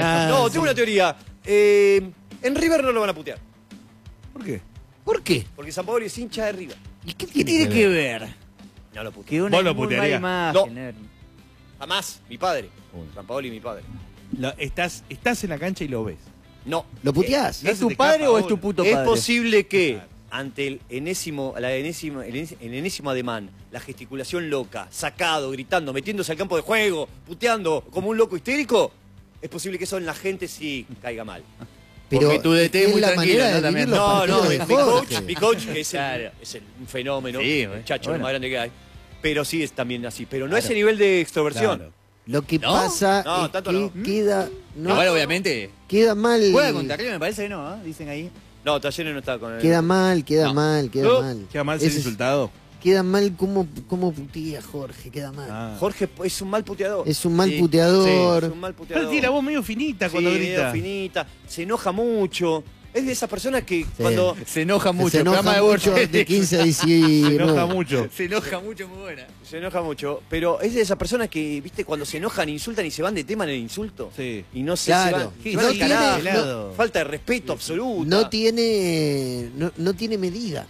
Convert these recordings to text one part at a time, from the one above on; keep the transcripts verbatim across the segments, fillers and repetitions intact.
teoría. No, tengo una teoría. Eh, en River no lo van a putear. ¿Por qué? ¿Por qué? Porque Sampaoli es hincha de River. ¿Y qué tiene, Tiene que que ver? ver. No lo putea. Que una ¿Vos lo muy putearías? mala No. imagen, eh. Jamás. Mi padre. Sampaoli, mi padre. Lo- estás, estás en la cancha y lo ves. No. ¿Lo puteás? No ¿Es se tu te padre escapa o es bola. tu puto Es padre? posible que ante el enésimo, la enésima, el, enes- el enésimo ademán, la gesticulación loca, sacado, gritando, metiéndose al campo de juego, puteando como un loco histérico, es posible que eso en la gente sí caiga mal. Porque tu D T es muy la tranquilo, manera ¿no? de También. vivir los No, no, partidos mi, de mi coach, Jorge. mi coach, que es, el, Claro. es el- un fenómeno, Sí, el bueno. chacho Bueno. más grande que hay. Pero sí es también así. Pero no ese nivel de extroversión. Claro. Lo que ¿No? pasa No, es tanto que no. queda, no, Igual, obviamente. queda mal. Juega contra River, me parece que no, ¿eh? Dicen ahí. No, Talleres no está con él. Queda mal, queda No. mal, queda No. mal. Queda mal ser Ese es- insultado. Queda mal cómo, cómo putea Jorge, queda mal. Ah. Jorge es un mal puteador. Es un mal Sí, puteador. Es un mal Pero puteador. tiene la voz medio finita cuando Sí, grita. medio finita, se enoja mucho. Es de esas personas que cuando... Se enoja mucho. Se enoja programa de mucho Borges. de quince a Se diecinueve. enoja mucho. Se enoja mucho, muy buena. Se enoja mucho, pero es de esas personas que, viste, cuando se enojan, insultan y se van de tema en el insulto. Sí. Y no se, Claro. se van, Sí, se van no al tiene- carajo. Helado. Falta de respeto absoluta. No tiene, no, no tiene medida.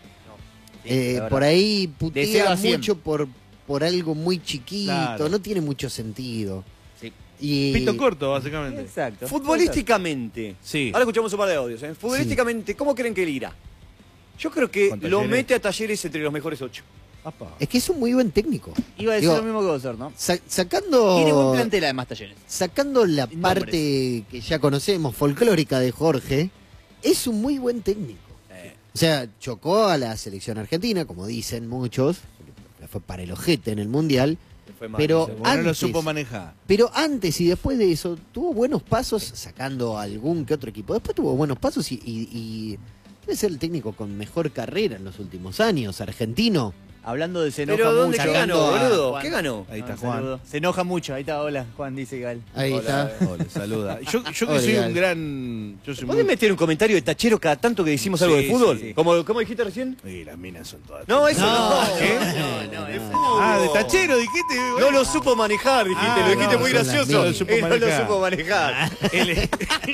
Sí, Eh, la verdad. por ahí De cero putea a cien. mucho por, por algo muy chiquito, Claro. no tiene mucho sentido. Sí. Y Pito corto, básicamente. Exacto. Futbolísticamente. Sí. Ahora escuchamos un par de audios. ¿eh? Futbolísticamente, ¿cómo creen que él irá? Yo creo que ¿Con lo Talleres? mete a Talleres entre los mejores ocho. Apa. es que es un muy buen técnico. Iba a decir Digo, lo mismo que vos, Sor, ¿no? sa- sacando Tiene buen plantel además, Talleres. sacando la Nombres. parte que ya conocemos, folclórica de Jorge, es un muy buen técnico. O sea, chocó a la selección argentina, como dicen muchos, fue para el ojete en el Mundial, Fue mal, pero dice. Como no lo antes, supo manejar. pero antes y después de eso tuvo buenos pasos sacando a algún que otro equipo. Después tuvo buenos pasos y, y- y debe ser el técnico con mejor carrera en los últimos años, argentino. Hablando de se enoja Pero ¿dónde mucho. qué ganó, Sacando a boludo? Juan. ¿Qué ganó? Ahí está Un Juan. saludo. Se enoja mucho. Ahí está, hola, Juan, dice Gal. Ahí Hola, está. Hola, saluda. Yo, yo que Hola, soy Gal. un gran... Yo soy ¿Podés muy... meter un comentario de tachero cada tanto que decimos algo Sí, de fútbol? sí, sí. Como, ¿Cómo dijiste recién? Sí, las minas son todas... No, eso no. ¿Qué? No, no, De no. fútbol. Ah, de tachero, dijiste. No lo supo manejar, dijiste. Ah, lo dijiste no, muy son las gracioso. mías. Supo Él no lo manejar. supo manejar. Él-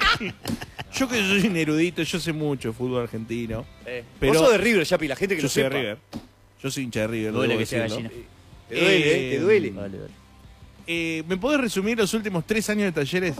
Yo que soy un erudito, yo sé mucho de fútbol argentino. Eh, Pero- Vos sos de River, Yapi, la gente que Yo lo soy de sepa. River. Yo soy hincha de River. Duele debo que sea decirlo. gallina. Te duele, Eh, eh, te duele. Vale, vale. Eh, ¿Me podés resumir los últimos tres años de Talleres?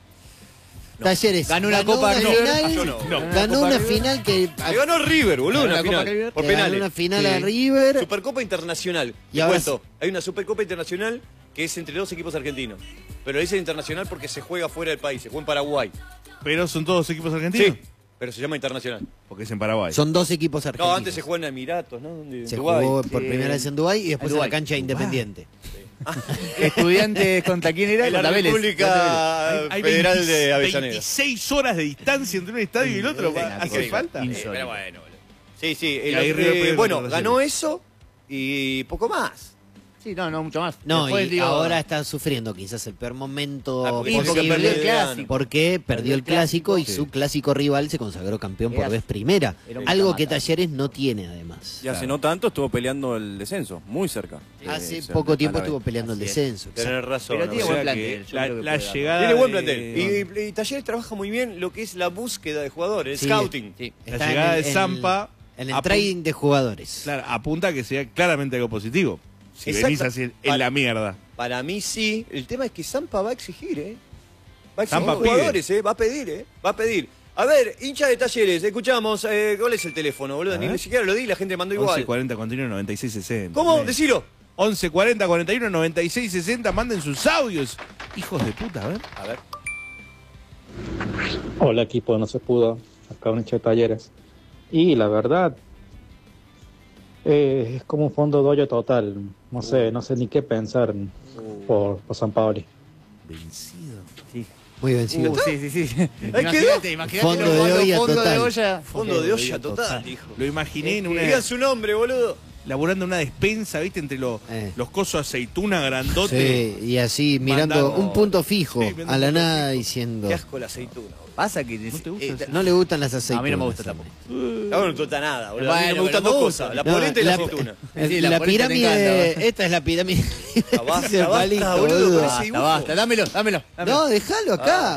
Talleres Ganó una Copa una River. final, Yo no. No. ganó Copa una River. final que Le ganó River, boludo, Ganó una la Copa final. River. Por le ganó penales. una final Sí. a River. Supercopa Internacional. Y Te ahora cuento, hay una Supercopa Internacional que es entre dos equipos argentinos. Pero dice internacional porque se juega fuera del país, se juega en Paraguay. Pero son todos equipos argentinos. Sí, pero se llama internacional. Porque es en Paraguay. Son dos equipos argentinos. No, antes se juega en Emiratos, ¿no? ¿Dónde? Se Dubái. jugó por Sí. primera vez en Dubái y después En en, la Dubái. cancha de Independiente. Estudiantes contra quién era? En la Contra Vélez. República Hay- hay Federal veinte de Avellaneda. veintiséis horas de distancia entre un estadio y el otro. Sí, ¿Hace increíble. falta? In- Eh, pero bueno, boludo. Sí, sí. Y el- ahí River eh, pierde bueno, contra ganó Talleres. eso y poco más. Sí, no, no, mucho más. No, Después, y digo, ahora está sufriendo quizás el peor momento Ah, porque Y porque perdió posible perdió el clásico. porque perdió el clásico y Sí. su clásico rival se consagró campeón por Era- vez primera. era un Algo mata-mata. que Talleres no tiene además. Y hace no tanto estuvo peleando el descenso, muy cerca. Hace Eh, se- poco tiempo a la vez. estuvo peleando el Así es. descenso. Tenés razón. Pero ¿no? tiene O buen sea plantel, que yo la, creo que la puede dar. llegada Tiene buen de- plantel. Y, y Talleres trabaja muy bien lo que es la búsqueda de jugadores, el Sí. scouting. Sí. La Está llegada en el- de en- Zampa En el apun- trading de jugadores. Claro, apunta a que sea claramente algo positivo. Si Exacto. venís así en Para- la mierda. Para mí sí. El tema es que Zampa va a exigir, ¿eh? Va a exigir Zampa pide. jugadores, ¿eh? Va a pedir, ¿eh? Va a pedir. A ver, hincha de Talleres, escuchamos. Eh, ¿Cuál es el teléfono, boludo? A Ni, ver. ni siquiera lo di, la gente mandó igual. once cuarenta cuarenta y uno noventa y seis sesenta. ¿Cómo? Bien. Decilo. once cuarenta cuarenta y uno noventa y seis sesenta. Manden sus audios. Hijos de puta, a ver. A ver. Hola equipo, no se pudo, acá un hecho de Talleres. Y la verdad, eh, es como un fondo de hoyo total, no sé, no sé ni qué pensar por, por San Paoli. Vencido. Sí. Muy vencido. Uh, sí, sí, sí. Ahí Imagínate, imagínate. Fondo los de fondos- olla fondo total. de olla. Fondo de olla total, hijo. Lo imaginé en una. Digan su nombre, boludo. Laburando en una despensa, ¿viste? Entre los, Eh. los cosos aceituna grandote. Sí, y así mirando Mandando- un punto fijo Sí, mirando a la un punto nada fijo. diciendo. Qué asco la aceituna, boludo. Pasa que... ¿No te gusta eh, ese? No le gustan las aceitunas. A mí no me gusta tampoco. A vos no te gusta nada, boludo. a mí no Bueno, me gustan pero dos me cosas, gusta. la No, polenta y la la- aceituna. Sí, la la polenta te pirámide, encanta. esta es la pirámide. Basta, Ese basta, palito, boludo, boludo. con ese Basta, dibujo. basta. Dámelo, dámelo. dámelo. No, déjalo acá.